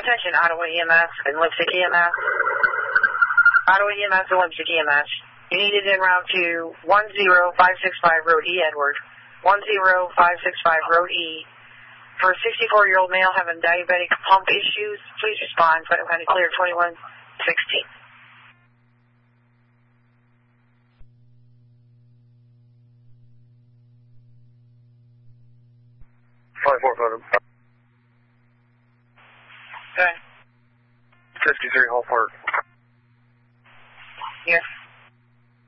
Attention, Ottawa EMS and Lipstick EMS. Ottawa EMS and Lipstick EMS. You needed en route to 10565 Road E, Edward. 10565 Road E. For a 64-year-old male having diabetic pump issues, please respond. Vital County Clear 2116. 5-4 photo. Okay. 53 Hall Park. Yes.